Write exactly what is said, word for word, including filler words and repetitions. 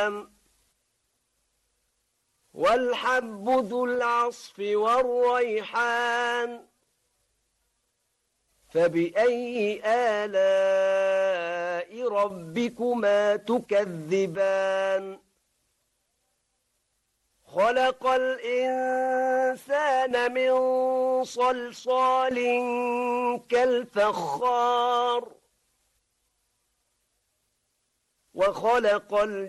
والحب ذو العصف والريحان فبأي آلاء ربكما تكذبان خلق الإنسان من صلصال كالفخار وخلق